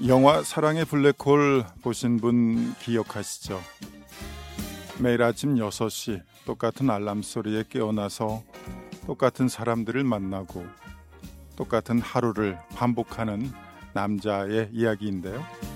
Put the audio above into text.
영화 사랑의 블랙홀 보신 분 기억하시죠? 매일 아침 6시 똑같은 알람 소리에 깨어나서 똑같은 사람들을 만나고 똑같은 하루를 반복하는 남자의 이야기인데요.